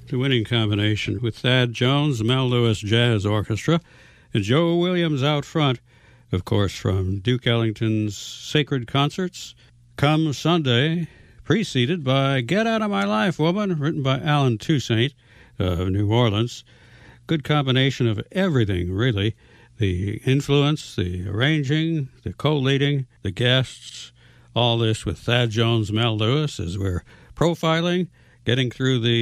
The winning combination with Thad Jones, the Mel Lewis Jazz Orchestra, and Joe Williams out front, of course, from Duke Ellington's Sacred Concerts, Come Sunday, preceded by Get Out of My Life, Woman, written by Alan Toussaint of New Orleans. Good combination of everything, really. The influence, the arranging, the co-leading, the guests, all this with Thad Jones, Mel Lewis, as we're profiling, getting through the